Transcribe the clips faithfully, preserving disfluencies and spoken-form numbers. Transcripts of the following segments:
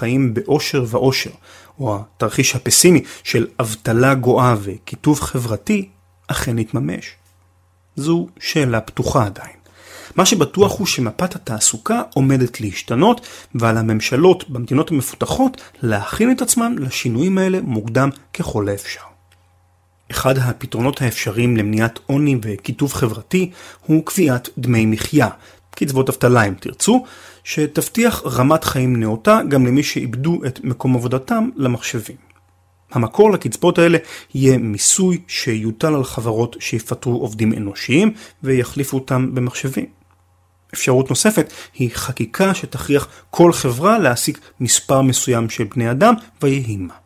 חיים באושר ואושר, או התרחיש הפסימי של אבטלה גואה וכיתוב חברתי, אכן יתממש? זו שאלה פתוחה עדיין. מה שבטוח הוא שמפת התעסוקה עומדת להשתנות, ועל הממשלות במדינות המפותחות להכין את עצמן לשינויים האלה מוקדם ככל האפשר. אחד הפתרונות האפשריים למניעת עוני וכיתוב חברתי הוא קביעת דמי מחיה, קצבות אבטלה אם תרצו, שתבטיח רמת חיים נאותה גם למי שאיבדו את מקום עבודתם למחשבים. המקור לקצבות האלה יהיה מיסוי שיוטל על חברות שיפטרו עובדים אנושיים ויחליפו אותם במחשבים. אפשרות נוספת היא חקיקה שתכריח כל חברה להעסיק מספר מסוים של בני אדם ויהי מה.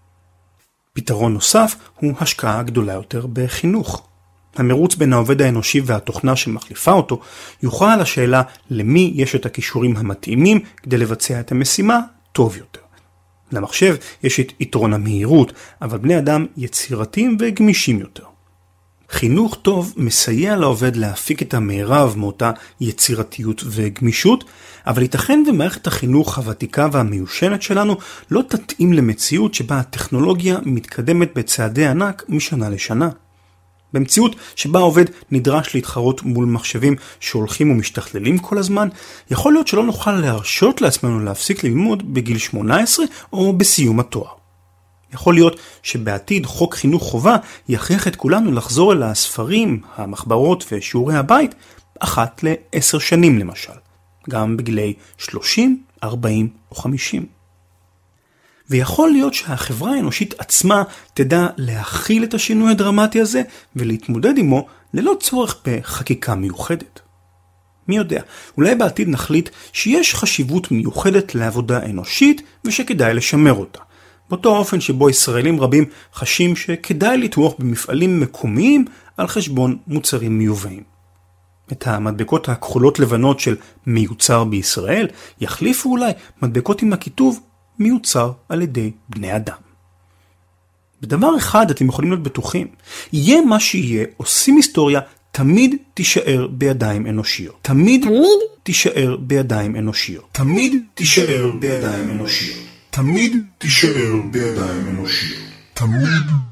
פתרון נוסף הוא השקעה גדולה יותר בחינוך. המרוץ בין העובד האנושי והתוכנה שמחליפה אותו יוכל על השאלה למי יש את הכישורים המתאימים כדי לבצע את המשימה טוב יותר. למחשב יש את יתרון המהירות, אבל בני אדם יצירתיים וגמישים יותר. חינוך טוב מסייע לעובד להפיק את המערב מאותה יצירתיות וגמישות, אבל ייתכן ומערכת החינוך הוותיקה והמיושנת שלנו לא תתאים למציאות שבה הטכנולוגיה מתקדמת בצעדי ענק משנה לשנה. במציאות שבה העובד נדרש להתחרות מול מחשבים שהולכים ומשתכללים כל הזמן, יכול להיות שלא נוכל להרשות לעצמנו להפסיק ללמוד בגיל שמונה עשרה או בסיום התואר. יכול להיות שבעתיד חוק חינוך חובה יכריח את כולנו לחזור אל הספרים, המחברות ושיעורי הבית אחת לעשר שנים למשל, גם בגילי שלושים, ארבעים או חמישים. ויכול להיות שהחברה האנושית עצמה תדע להכיל את השינוי הדרמטי הזה ולהתמודד עמו ללא צורך בחקיקה מיוחדת. מי יודע, אולי בעתיד נחליט שיש חשיבות מיוחדת לעבודה אנושית ושכדאי לשמר אותה. באותו האופן שבו ישראלים רבים חשים שכדאי לתמוך במפעלים מקומיים על חשבון מוצרים מיובאים. את המדבקות הכחולות לבנות של מיוצר בישראל יחליפו אולי מדבקות עם הכיתוב מיוצר על ידי בני אדם. בדבר אחד אתם יכולים להיות בטוחים, יהיה מה שיהיה, עושים היסטוריה תמיד תישאר בידיים אנושיות. תמיד, תמיד תישאר בידיים אנושיות. תמיד תישאר בידיים אנושיות. תמיד תישאר בידיים אנושיות. תמיד.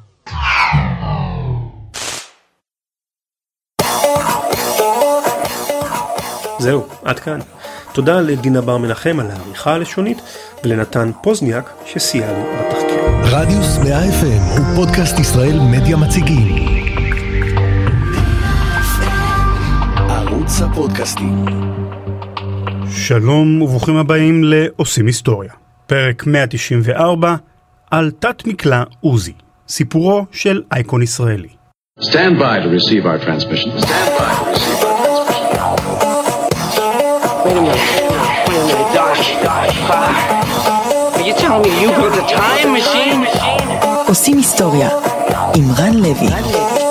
זהו, עד כאן. תודה לדינה בר מנחם על העריכה הלשונית ולנתן פוזניאק שסייע לי בתחקיר. רדיוס מאה אף אם הוא פודקאסט ישראל מדיה מציגים. ערוץ הפודקאסטים. שלום וברוכים הבאים לעושים היסטוריה. פרק מאה תשעים וארבע על תת מקלע עוזי, סיפורו של אייקון ישראלי. Stand by to receive our transmission. Stand by to receive our transmission. Wait a minute. Wait a minute, Doc. Doc. Are you telling me you built a time machine? עושים היסטוריה עם רן לוי.